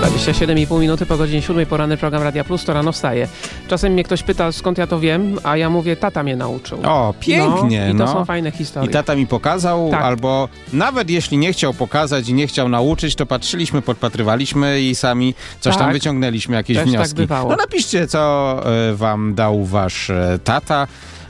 27,5 minuty po godzinie 7, poranny program Radia Plus, to rano wstaje. Czasem mnie ktoś pyta, skąd ja to wiem, a ja mówię, tata mnie nauczył. O, pięknie. I to są fajne historie. I tata mi pokazał, tak. Albo nawet jeśli nie chciał pokazać i nie chciał nauczyć, to patrzyliśmy, podpatrywaliśmy i sami coś tam wyciągnęliśmy, jakieś też wnioski. Tak bywało. No napiszcie, co wam dał wasz tata.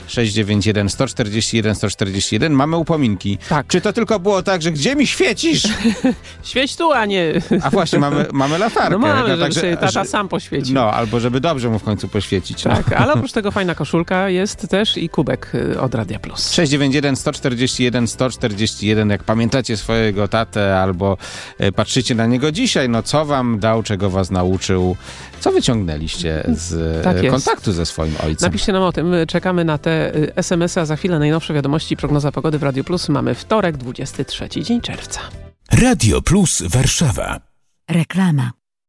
691 141 141. Mamy upominki. Tak. Czy to tylko było tak, że gdzie mi świecisz? Świeć tu, a nie... A właśnie, mamy latarkę. No mamy, żeby także, sobie tata sam poświecił. No, albo żeby dobrze mu w końcu poświecić. Tak, ale oprócz tego fajna koszulka jest też i kubek od Radia Plus. 691 141 141. Jak pamiętacie swojego tatę albo patrzycie na niego dzisiaj, no co wam dał, czego was nauczył, co wyciągnęliście z kontaktu ze swoim ojcem? Napiszcie nam o tym, czekamy na te SMS-y, a za chwilę najnowsze wiadomości i prognoza pogody w Radio Plus. Mamy wtorek, 23 dzień czerwca. Radio Plus Warszawa. Reklama.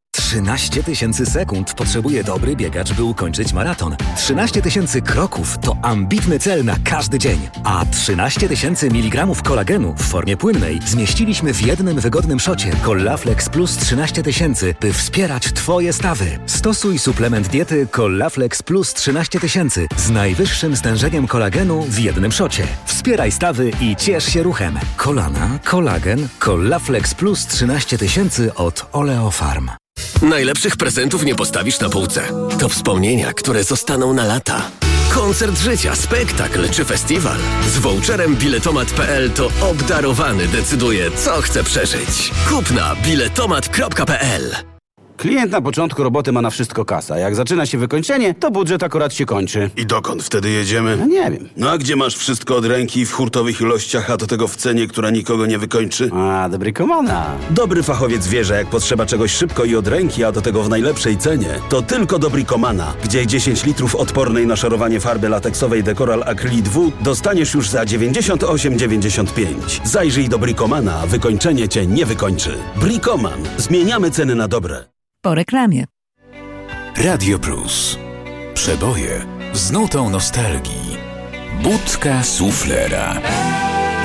13 000 sekund potrzebuje dobry biegacz, by ukończyć maraton. 13 000 kroków to ambitny cel na każdy dzień. A 13 000 mg kolagenu w formie płynnej zmieściliśmy w jednym wygodnym szocie Collaflex Plus 13 000, by wspierać Twoje stawy. Stosuj suplement diety Collaflex Plus 13 000 z najwyższym stężeniem kolagenu w jednym szocie. Wspieraj stawy i ciesz się ruchem. Kolana, kolagen, Collaflex Plus 13 000 od Oleofarm. Najlepszych prezentów nie postawisz na półce. To wspomnienia, które zostaną na lata. Koncert życia, spektakl czy festiwal. Z voucherem biletomat.pl to obdarowany decyduje, co chce przeżyć. Kup na biletomat.pl. Klient na początku roboty ma na wszystko kasa. Jak zaczyna się wykończenie, to budżet akurat się kończy. I dokąd wtedy jedziemy? No nie wiem. No a gdzie masz wszystko od ręki w hurtowych ilościach, a do tego w cenie, która nikogo nie wykończy? A, do Bricomana. Dobry fachowiec wie, że jak potrzeba czegoś szybko i od ręki, a do tego w najlepszej cenie, to tylko do Bricomana, gdzie 10 litrów odpornej na szarowanie farby lateksowej Decoral Acrylic W dostaniesz już za 98,95. Zajrzyj do Bricomana, wykończenie cię nie wykończy. Bricoman. Zmieniamy ceny na dobre. Po reklamie. Radio Plus. Przeboje z nutą nostalgii. Budka suflera.